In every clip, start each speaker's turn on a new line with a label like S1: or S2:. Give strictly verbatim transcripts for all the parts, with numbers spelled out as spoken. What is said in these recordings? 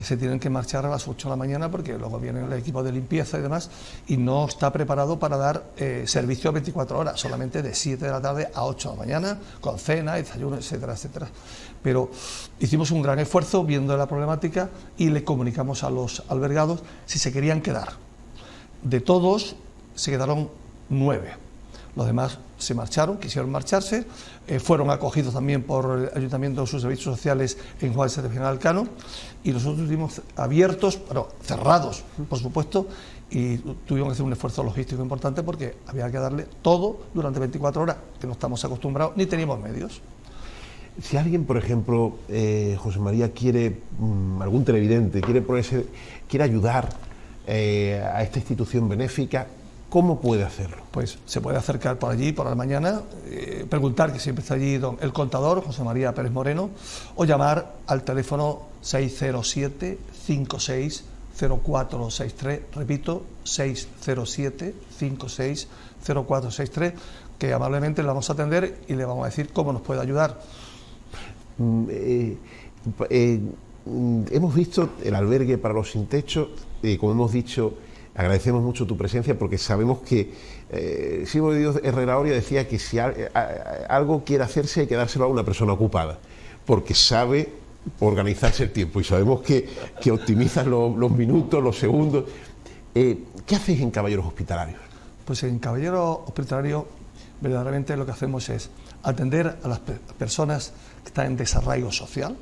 S1: Se tienen que marchar a las ocho de la mañana porque luego viene el equipo de limpieza y demás, y no está preparado para dar eh, servicio veinticuatro horas, solamente de siete de la tarde a ocho de la mañana, con cena, desayuno, etcétera, etcétera. Pero hicimos un gran esfuerzo viendo la problemática y le comunicamos a los albergados si se querían quedar. De todos se quedaron nueve. Los demás se marcharon, quisieron marcharse, eh, fueron acogidos también por el Ayuntamiento de sus servicios sociales en Juan Sebastián Elcano, y nosotros estuvimos abiertos, pero cerrados, por supuesto, y tuvimos que hacer un esfuerzo logístico importante porque había que darle todo durante veinticuatro horas, que no estamos acostumbrados ni teníamos medios.
S2: Si alguien, por ejemplo, eh, José María, quiere, mmm, algún televidente, quiere ponerse, quiere ayudar eh, a esta institución benéfica, ¿cómo puede hacerlo?
S1: Pues se puede acercar por allí, por la mañana, eh, preguntar, que siempre está allí don, el contador, José María Pérez Moreno, o llamar al teléfono seis cero siete, cinco seis cero cuatro seis tres, repito, seis cero siete, cinco seis cero cuatro seis tres, que amablemente le vamos a atender y le vamos a decir cómo nos puede ayudar.
S2: Mm, eh, eh, hemos visto el albergue para los sin techo, eh, como hemos dicho, agradecemos mucho tu presencia porque sabemos que eh, Silvio de Dios Herrera Oria decía que si a, a, algo quiere hacerse hay que dárselo a una persona ocupada, porque sabe organizarse el tiempo y sabemos que, que optimizas lo, los minutos, los segundos. Eh, ¿Qué hacéis en Caballeros Hospitalarios?
S1: Pues en Caballeros Hospitalarios verdaderamente lo que hacemos es atender a las pe personas que están en desarraigo social,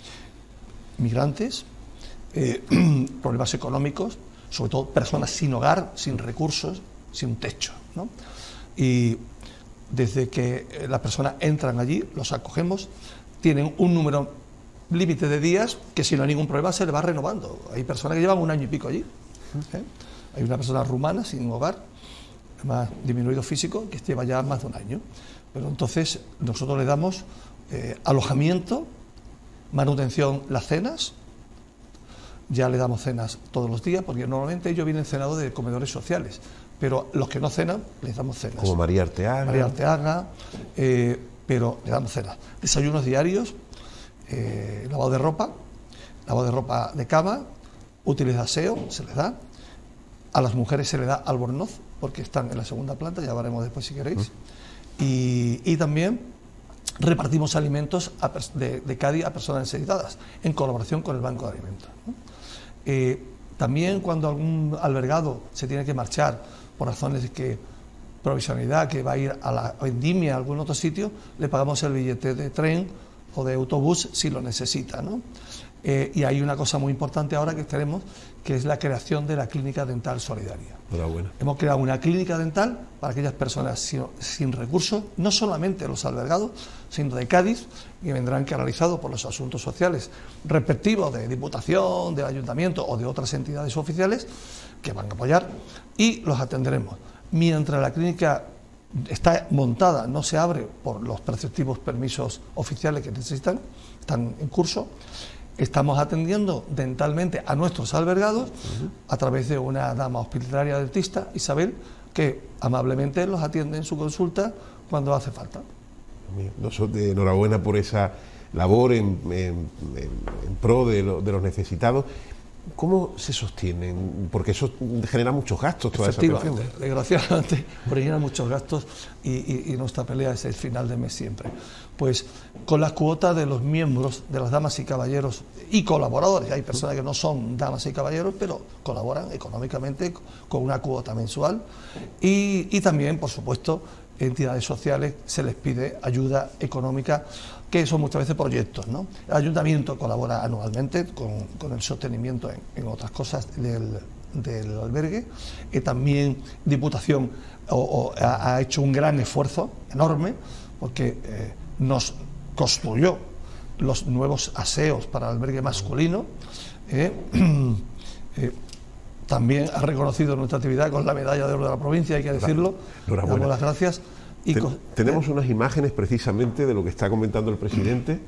S1: migrantes, eh, problemas económicos, sobre todo personas sin hogar, sin recursos, sin un techo, ¿no? Y desde que las personas entran allí, los acogemos, tienen un número límite de días que si no hay ningún problema se le va renovando. Hay personas que llevan un año y pico allí, ¿eh? Hay una persona rumana sin hogar, además disminuido físico, que lleva ya más de un año. Pero entonces nosotros le damos eh, alojamiento, manutención, las cenas. Ya le damos cenas todos los días, porque normalmente ellos vienen cenados de comedores sociales, pero los que no cenan, les damos cenas.
S2: Como María Arteaga.
S1: María Arteaga, eh, pero le damos cenas. Desayunos diarios, eh, lavado de ropa, lavado de ropa de cama, útiles de aseo, se les da. A las mujeres se les da albornoz, porque están en la segunda planta, ya veremos después si queréis. Mm. Y, y también repartimos alimentos a, de, de Cádiz a personas necesitadas, en colaboración con el Banco de Alimentos, ¿no? Eh, también cuando algún albergado se tiene que marchar por razones de que provisionalidad, que va a ir a la vendimia a algún otro sitio, le pagamos el billete de tren o de autobús si lo necesita, ¿no? Eh, y hay una cosa muy importante ahora que tenemos, que es la creación de la clínica dental solidaria.
S2: Enhorabuena.
S1: Hemos creado una clínica dental para aquellas personas sin, sin recursos, no solamente los albergados, sino de Cádiz, que vendrán canalizados por los asuntos sociales respectivos de Diputación, del Ayuntamiento o de otras entidades oficiales que van a apoyar, y los atenderemos. Mientras la clínica está montada, no se abre por los preceptivos permisos oficiales que necesitan, están en curso. Estamos atendiendo dentalmente a nuestros albergados uh-huh. a través de una dama hospitalaria dentista, Isabel, que amablemente los atiende en su consulta cuando hace falta.
S2: Nosotros, enhorabuena por esa labor en, en, en, en pro de, lo, de los necesitados. ¿Cómo se sostienen? Porque eso genera muchos gastos, toda esa atención.
S1: Desgraciadamente, genera muchos gastos y, y, y nuestra pelea es el final de mes siempre. Pues con las cuotas de los miembros, de las damas y caballeros y colaboradores, hay personas que no son damas y caballeros, pero colaboran económicamente con una cuota mensual y, y también, por supuesto, entidades sociales se les pide ayuda económica, que son muchas veces proyectos, ¿no? El Ayuntamiento colabora anualmente con, con el sostenimiento en, en otras cosas del, del albergue, y también Diputación o, o, ha, ha hecho un gran esfuerzo enorme porque eh, nos construyó los nuevos aseos para el albergue masculino. eh, eh, También ha reconocido nuestra actividad con la medalla de oro de la provincia, hay que decirlo. Damos las gracias. Y
S2: Ten, tenemos unas imágenes precisamente de lo que está comentando el presidente,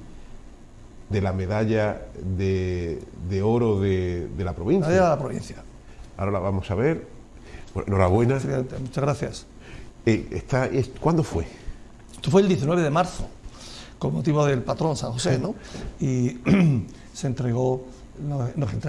S2: de la medalla de, de oro de, de la provincia.
S1: La medalla de la provincia.
S2: Ahora la vamos a ver. Bueno, enhorabuena.
S1: Muchas gracias.
S2: Eh, está, es, ¿Cuándo fue?
S1: Esto fue el diecinueve de marzo, con motivo del patrón San José, ¿no? Y se entregó, nos, nos entregó